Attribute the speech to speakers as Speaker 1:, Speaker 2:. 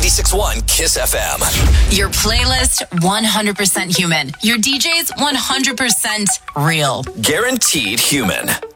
Speaker 1: 96.1 Kiss FM.
Speaker 2: Your playlist, 100% human. Your DJs, 100% real.
Speaker 1: Guaranteed human.